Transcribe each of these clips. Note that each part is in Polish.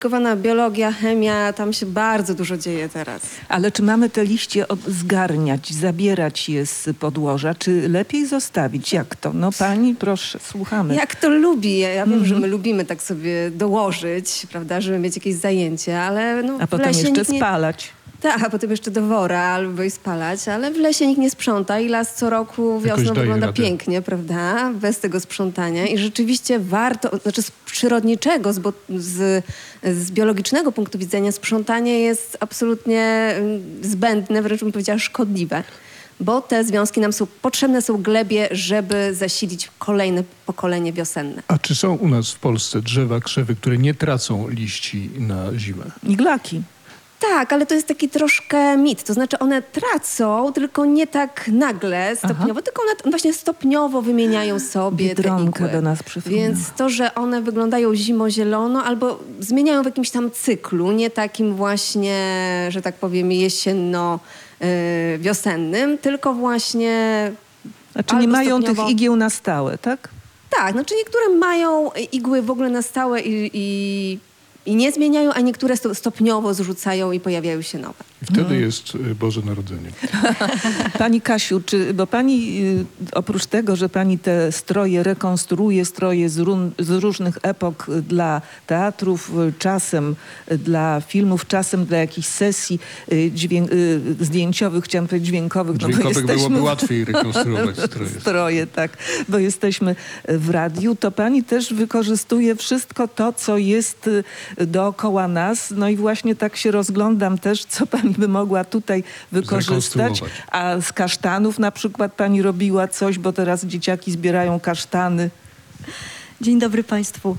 skomplikowana biologia, chemia, tam się bardzo dużo dzieje teraz. Ale czy mamy te liście zgarniać, zabierać je z podłoża, czy lepiej zostawić? Jak to? No pani, proszę, słuchamy. Jak to lubi. Ja wiem, że my lubimy tak sobie dołożyć, prawda, żeby mieć jakieś zajęcie, ale no, A potem jeszcze spalać. Tak, a potem jeszcze do wora albo i spalać, ale w lesie nikt nie sprząta i las co roku wiosną wygląda pięknie, prawda, bez tego sprzątania i rzeczywiście warto, znaczy z przyrodniczego, z biologicznego punktu widzenia sprzątanie jest absolutnie zbędne, wręcz bym powiedziała szkodliwe, bo te związki nam potrzebne są glebie, żeby zasilić kolejne pokolenie wiosenne. A czy są u nas w Polsce drzewa, krzewy, które nie tracą liści na zimę? Iglaki. Tak, ale to jest taki troszkę mit. To znaczy one tracą, tylko nie tak nagle, stopniowo, tylko one właśnie stopniowo wymieniają sobie te igły. Do nas przypomina. Więc to, że one wyglądają zimo-zielono albo zmieniają w jakimś tam cyklu, nie takim właśnie, że tak powiem, jesienno-wiosennym, tylko właśnie... Znaczy nie mają tych igieł na stałe, tak? Tak, znaczy niektóre mają igły w ogóle na stałe i nie zmieniają, a niektóre stopniowo zrzucają i pojawiają się nowe. I wtedy jest Boże Narodzenie. Pani Kasiu, bo pani oprócz tego, że pani te stroje rekonstruuje, stroje z różnych epok dla teatrów, czasem dla filmów, czasem dla jakichś sesji zdjęciowych, chciałam powiedzieć dźwiękowych. Dźwiękowych byłoby łatwiej rekonstruować stroje, tak, bo jesteśmy w radiu, to pani też wykorzystuje wszystko to, co jest dookoła nas. No i właśnie tak się rozglądam też, co pani by mogła tutaj wykorzystać. A z kasztanów na przykład pani robiła coś, bo teraz dzieciaki zbierają kasztany. Dzień dobry Państwu.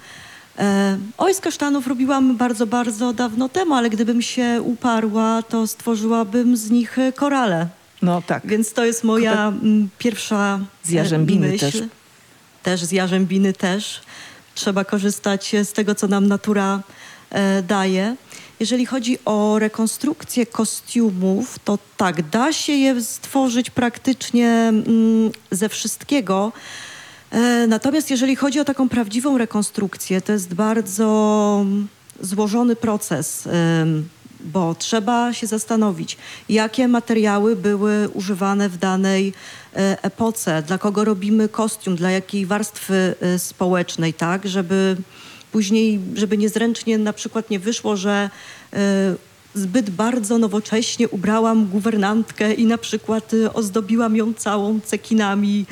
Z kasztanów robiłam bardzo, bardzo dawno temu, ale gdybym się uparła, to stworzyłabym z nich korale. No tak. Więc to jest moja pierwsza z jarzębiny myśl. Też z jarzębiny też. Trzeba korzystać z tego, co nam natura daje. Jeżeli chodzi o rekonstrukcję kostiumów, to tak, da się je stworzyć praktycznie ze wszystkiego. Natomiast jeżeli chodzi o taką prawdziwą rekonstrukcję, to jest bardzo złożony proces, bo trzeba się zastanowić, jakie materiały były używane w danej epoce, dla kogo robimy kostium, dla jakiej warstwy społecznej, tak, żeby później, żeby niezręcznie na przykład nie wyszło, że zbyt bardzo nowocześnie ubrałam guwernantkę i na przykład ozdobiłam ją całą cekinami.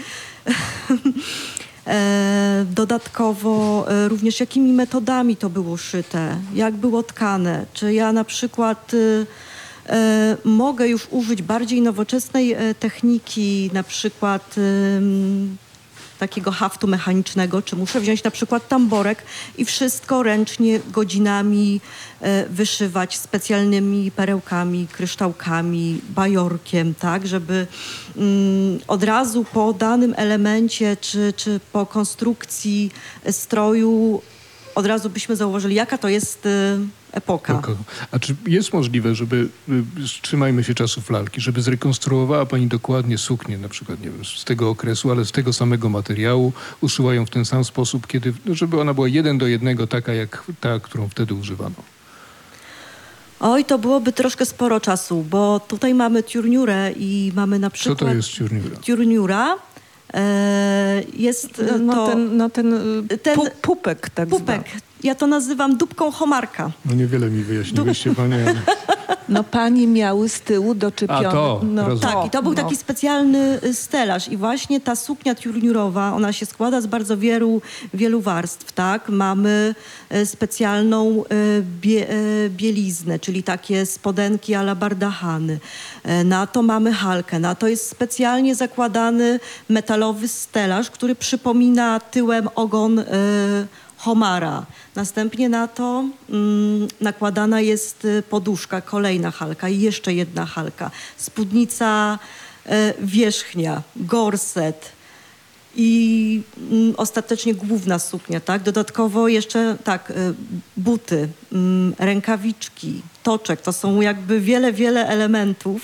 Dodatkowo również jakimi metodami to było szyte, jak było tkane. Czy ja na przykład mogę już użyć bardziej nowoczesnej techniki, na przykład takiego haftu mechanicznego, czy muszę wziąć na przykład tamborek i wszystko ręcznie godzinami wyszywać specjalnymi perełkami, kryształkami, bajorkiem, tak, żeby od razu po danym elemencie, czy po konstrukcji stroju od razu byśmy zauważyli, jaka to jest epoka. A czy jest możliwe, żeby, trzymajmy się czasów lalki, żeby zrekonstruowała pani dokładnie suknię, na przykład, nie wiem, z tego okresu, ale z tego samego materiału, uszyła ją w ten sam sposób, kiedy, żeby ona była 1:1 taka, jak ta, którą wtedy używano? Oj, to byłoby troszkę sporo czasu, bo tutaj mamy tiurniurę i mamy na przykład... Co to jest tiurniura? Tiurniura jest ten pupek tak pupek. Ja to nazywam dupką homarka. No niewiele mi wyjaśniłyście, panie. Ale... No pani miały z tyłu doczepione. A to, tak, i to był taki specjalny stelaż. I właśnie ta suknia tiurniurowa, ona się składa z bardzo wielu warstw, tak? Mamy specjalną bieliznę, czyli takie spodenki a la bardachany. Na to mamy halkę. Na to jest specjalnie zakładany metalowy stelaż, który przypomina tyłem ogon homara. Następnie na to nakładana jest poduszka, kolejna halka i jeszcze jedna halka. Spódnica wierzchnia, gorset i ostatecznie główna suknia, tak? Dodatkowo jeszcze tak, buty, rękawiczki, toczek. To są jakby wiele elementów.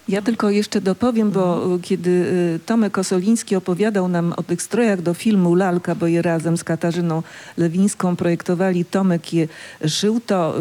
Ja tylko jeszcze dopowiem, bo kiedy Tomek Osoliński opowiadał nam o tych strojach do filmu Lalka, bo je razem z Katarzyną Lewińską projektowali, Tomek je szył, to